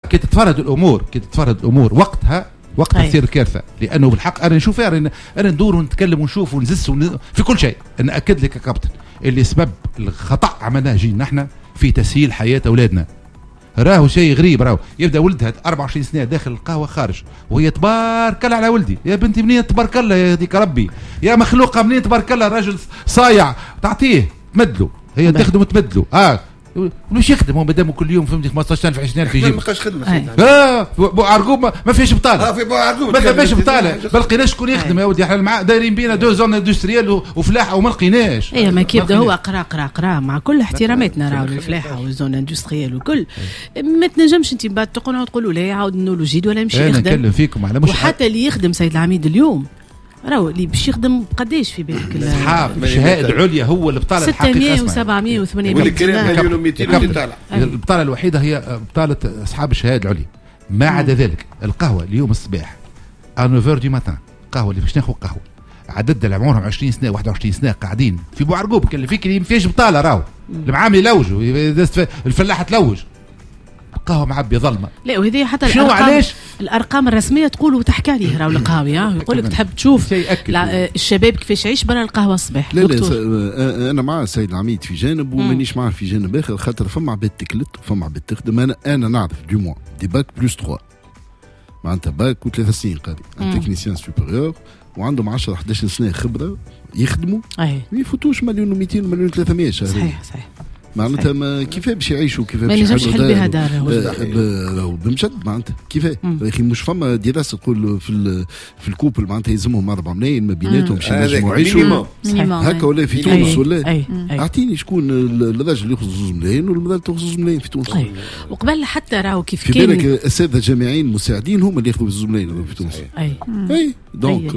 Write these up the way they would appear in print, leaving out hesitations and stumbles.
كي تتفرد الامور وقتها تصير كارثه. لانه بالحق انا نشوف انا ندور ونتكلم ونشوف ونزس في كل شيء. انا اكد لك يا كابتن اللي سبب الخطا عملناه جينا احنا في تسهيل حياه اولادنا. راهو شيء غريب، راهو يبدا ولدها 24 سنه داخل القهوه خارج وهي تبارك الله على ولدي. يا بنتي منين تبارك الله يا هذيك ربي يا مخلوقه منين تبارك الله راجل صايع تعطيه تمدله هي تخدم تمدله مش يخدم هو مادام كل يوم فهمتي 15000 20000 يجيب ما بقاش خدمه بو عرقوب ما فيش بطاله في بو عرقوب ما فيش بطاله ما لقيناش شكون يخدم يا ودي. احنا مع دايرين بينا دو زون اندستريال وفلاحه وما لقيناش. اي ما كيبدا هو قرا مع كل احتراماتنا راهو الفلاحه والزون اندستريال وكل ما تنجمش انت بعد تقعدوا تقولوا لا عاود نولو جديد ولا يمشي يخدم. انا نتكلم فيكم على مش وحتى اللي يخدم سيد العميد اليوم راهو اللي باش يخدم قداش في بالك الشهاده العليا هو اللي بطاله الحقيقه 600 و700 و800 مليون و200 البطاله الوحيده هي بطاله اصحاب الشهاده العليا. ما عدا ذلك القهوه اليوم الصباح 9 دي ماتان قهوه اللي باش ناخذ قهوه عدد اللي عمرهم 20 سنه 21 سنه قاعدين في بوعرقوب كان فيك اللي ما فيش بطاله راهو المعامل يلوجوا الفلاحه تلوج القهوه معبيه ظلمه. لا وهذه حتى الارقام الرسميه تقول وتحكي عليه راهو القهاوي يقول لك تحب تشوف الشباب كيفاش يعيش برا القهوه الصباح. لا انا مع السيد العميد في جانب ومانيش معاه في جانب اخر خاطر فما عباد تكلت وفما عباد تخدم. انا نعرف دو موا دي باك بلس 3 معناتها باك و3 سنين قاضي تكنيسيان سوبيريور وعندهم 10 11 سنه خبره يخدموا ما يفوتوش 1,200,000 1,300,000 شهريا. صحيح معناتها كيف باش يعيشوا كيف باش يحل بها دار بمشد معناتها كيف يا اخي مش فما دراسه تقول في الكوبل معناتها يلزمهم 4 ملايين ما بيناتهم باش ينجموا يعيشوا هكا ولا في تونس ولا اعطيني شكون الراجل اللي ياخذ 2 ملايين والمراه تاخذ 2 ملايين في تونس. وقبل حتى راهو كيف في بالك اساتذه جامعيين مساعدين هم اللي ياخذوا 2 ملايين في تونس. اي دونك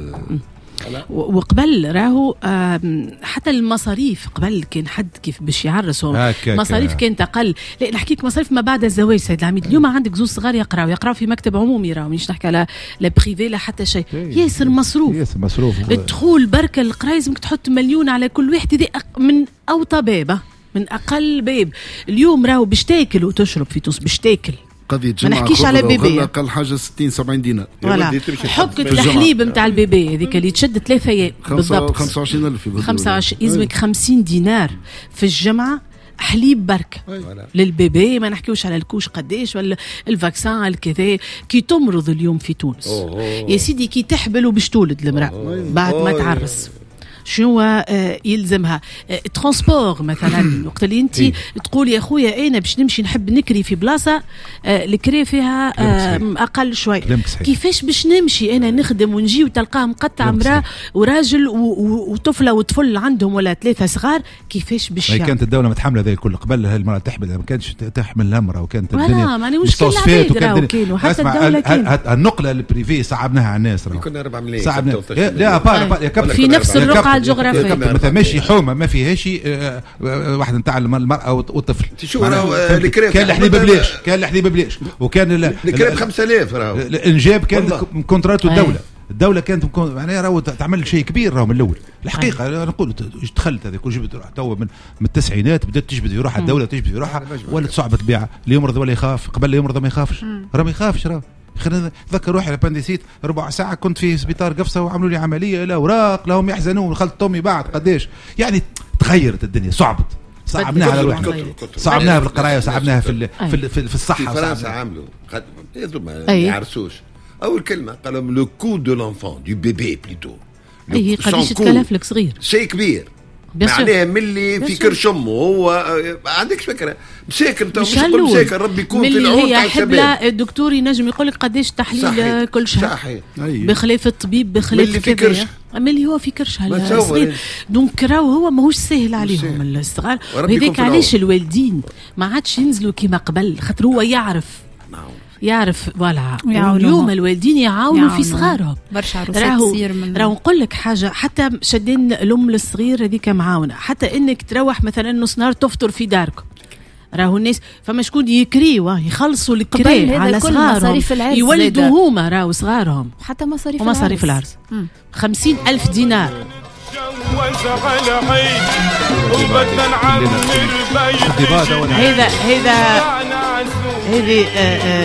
وقبل راهو حتى المصاريف قبل كان حد كيف باش يعرسوا مصاريف كانت اقل. لا نحكيك مصاريف ما بعد الزواج سيد العميد. اليوم عندك زوج صغار يقراوا في مكتب عمومي راهو مش نحكي على لا بريفي لا حتى شيء. ياسر مصروف الدخول بركه القرايه لازمك تحط 1,000,000 على كل واحد. هذه من اوطى بابه من اقل باب. اليوم راهو باش تاكل وتشرب في تونس باش تاكل ما نحكيش على بيبي اقل حاجه 60-70 دينار. حكة الحليب نتاع البيبي هذيك اللي تشد 3 ايام بالضبط 25,000 25 يلزمك 50 دينار في الجمعه حليب بركه للبيبي. ما نحكيوش على الكوش قداش ولا الفاكسان الكذا. كي تمرض اليوم في تونس يا سيدي كي تحبل وباش تولد المراه بعد ما تعرس شنو يلزمها ترانسبور مثلا. وقت اللي انت تقول يا خويا انا باش نمشي نحب نكري في بلاصه الكري فيها اقل شوي كيفاش باش نمشي انا نخدم ونجي وتلقاه مقطع امراه وراجل وطفله وطفل عندهم ولا 3 صغار كيفاش باش يعني كانت الدوله متحمله ذي كل قبل المراه تحمل ما كانتش تحمل المراه وكانت الدنيا مستوصفات وكان حتى الدوله كانت النقله البريفي صعبناها على الناس كنا 4 ملايين لا في نفس الرقعه الجغرافيه مثلا ماشي حومه ما فيهاش واحد نتاع المراه والطفل. كان الحليب بلاش وكان الكريب 5000 راهو الانجاب كان كونتراتو الدوله كانت معناها راهو تعمل شيء كبير راهو من الاول الحقيقه. نقول دخلت هذا كل جبت تو من التسعينات بدات تجبد في روحها الدوله تجبد في روحها ولا صعبت بيعها اللي يمرض ولا يخاف. قبل لا يمرض ما يخافش راه ما يخافش راه. خلينا نذكر روحي الابنديسيت 4 ساعة كنت في سبيطار قفصة وعملوا لي عملية لا اوراق لهم يحزنون خلت امي بعد قداش يعني تغيرت الدنيا صعبناها على روحنا صعبناها بالقرايه وصعبناها في الصحه. في فرنسا عملوا ما يعرسوش اول كلمه قالوا لو كو دو لونفون دو بيبي بليتو اي قداش يتكلف لك صغير شيء كبير معناها ملي في كرش امه هو عندك فكره مساكن تو مش مساكن ربي يكون في العون تاع الشباب. الدكتور ينجم يقول لك قداش تحليل كل شهر بخلاف الطبيب بخلاف كذا ملي هو في كرشها الصغير. دونك راهو هو ماهوش سهل عليهم الصغار. وهذاك علاش الوالدين ما عادش ينزلوا كما قبل خاطر هو يعرف فوالا. اليوم الوالدين يعاونوا في صغارهم برشا عروسات تصير من راهو نقول لك حاجه حتى شدين الام الصغير هذيك معاونه حتى انك تروح مثلا نص نهار تفطر في داركم راهو الناس فما شكون يكريوا يخلصوا الكري على صغارهم يولدوا هما راهو صغارهم حتى مصاريف العرس 50,000 دينار هذا